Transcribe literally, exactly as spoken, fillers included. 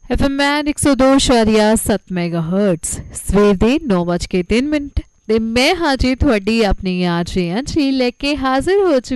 F M man एक सौ दो इशारिया सत्त मैगा हर्ट्स सवेर दे नौ बज के तीन मिनट ते मैं हां जी थोड़ी अपनी आरजे अंशी लेके हाजिर हो चुकी